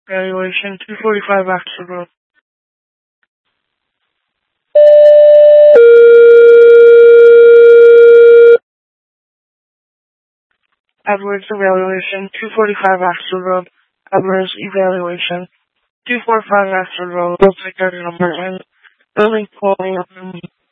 Evaluation 245 Axel Road. Edwards Evaluation 245 Axel Road. Edwards Evaluation 245 Axel Road. We'll take our number and building pulling up in